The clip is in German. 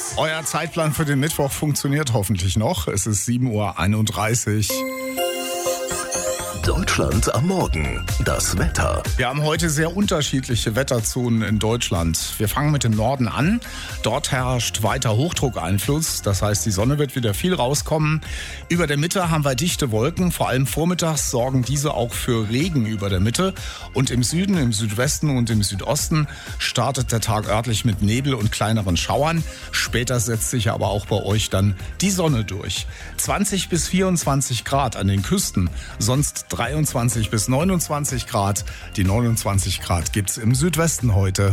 Euer Zeitplan für den Mittwoch funktioniert hoffentlich noch. Es ist 7:31 Uhr. Deutschland am Morgen. Das Wetter. Wir haben heute sehr unterschiedliche Wetterzonen in Deutschland. Wir fangen mit dem Norden an. Dort herrscht weiter Hochdruckeinfluss. Das heißt, die Sonne wird wieder viel rauskommen. Über der Mitte haben wir dichte Wolken. Vor allem vormittags sorgen diese auch für Regen über der Mitte. Und im Süden, im Südwesten und im Südosten startet der Tag örtlich mit Nebel und kleineren Schauern. Später setzt sich aber auch bei euch dann die Sonne durch. 20 bis 24 Grad an den Küsten, sonst 23 bis 29 Grad. Die 29 Grad gibt's im Südwesten heute.